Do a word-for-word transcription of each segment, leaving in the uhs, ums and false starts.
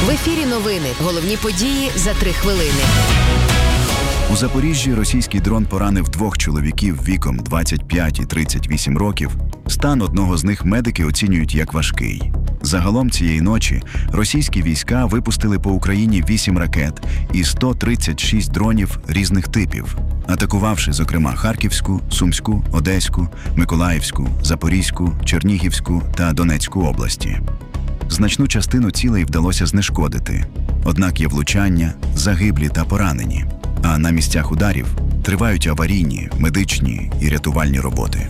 В ефірі новини. Головні події за три хвилини. У Запоріжжі російський дрон поранив двох чоловіків віком двадцять п'ять і тридцять вісім років. Стан одного з них медики оцінюють як важкий. Загалом цієї ночі російські війська випустили по Україні вісім ракет і сто тридцять шість дронів різних типів, атакувавши, зокрема, Харківську, Сумську, Одеську, Миколаївську, Запорізьку, Чернігівську та Донецьку області. Значну частину цілей вдалося знешкодити, однак є влучання, загиблі та поранені. А на місцях ударів тривають аварійні, медичні і рятувальні роботи.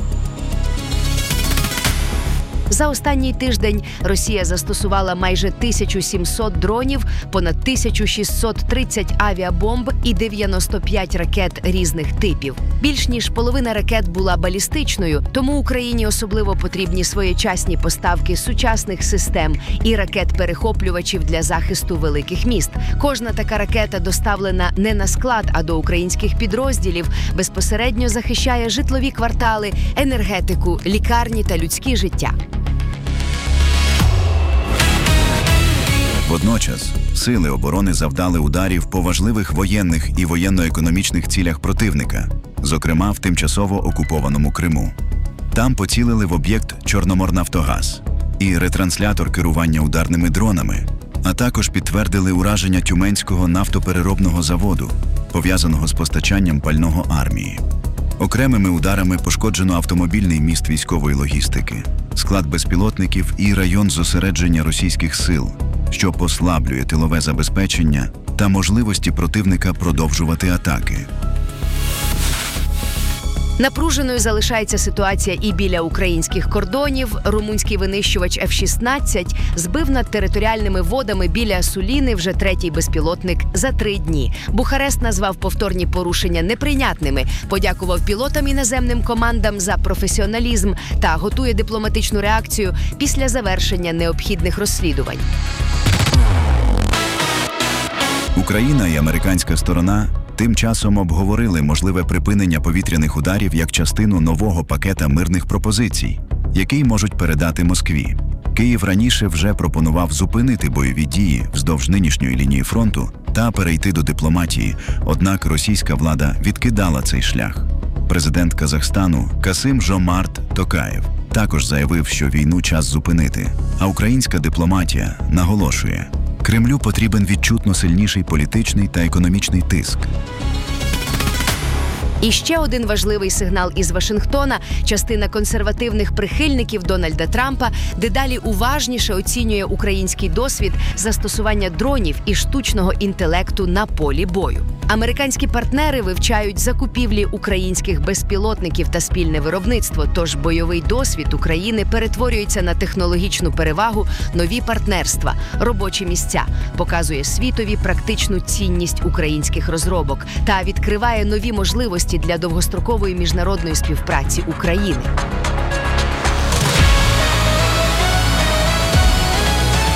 За останній тиждень Росія застосувала майже тисячу сімсот дронів, понад тисячу шістсот тридцять авіабомб і дев'яносто п'ять ракет різних типів. Більш ніж половина ракет була балістичною, тому Україні особливо потрібні своєчасні поставки сучасних систем і ракет-перехоплювачів для захисту великих міст. Кожна така ракета доставлена не на склад, а до українських підрозділів, безпосередньо захищає житлові квартали, енергетику, лікарні та людські життя. Водночас, сили оборони завдали ударів по важливих воєнних і воєнно-економічних цілях противника, зокрема в тимчасово окупованому Криму. Там поцілили в об'єкт «Чорноморнафтогаз» і ретранслятор керування ударними дронами, а також підтвердили ураження Тюменського нафтопереробного заводу, пов'язаного з постачанням пального армії. Окремими ударами пошкоджено автомобільний міст військової логістики, склад безпілотників і район зосередження російських сил, що послаблює тилове забезпечення та можливості противника продовжувати атаки. Напруженою залишається ситуація і біля українських кордонів. Румунський винищувач еф шістнадцять збив над територіальними водами біля Суліни вже третій безпілотник за три дні. Бухарест назвав повторні порушення неприйнятними, подякував пілотам і наземним командам за професіоналізм та готує дипломатичну реакцію після завершення необхідних розслідувань. Україна і американська сторона тим часом обговорили можливе припинення повітряних ударів як частину нового пакета мирних пропозицій, який можуть передати Москві. Київ раніше вже пропонував зупинити бойові дії вздовж нинішньої лінії фронту та перейти до дипломатії, однак російська влада відкидала цей шлях. Президент Казахстану Касим-Жомарт Токаєв також заявив, що війну час зупинити, а українська дипломатія наголошує – Кремлю потрібен відчутно сильніший політичний та економічний тиск. І ще один важливий сигнал із Вашингтона. Частина консервативних прихильників Дональда Трампа дедалі уважніше оцінює український досвід застосування дронів і штучного інтелекту на полі бою. Американські партнери вивчають закупівлі українських безпілотників та спільне виробництво, тож бойовий досвід України перетворюється на технологічну перевагу, нові партнерства, робочі місця, показує світові практичну цінність українських розробок та відкриває нові можливості для довгострокової міжнародної співпраці України.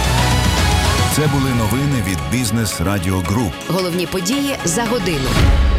Це були новини від Бізнес Радіо Груп. Головні події за годину.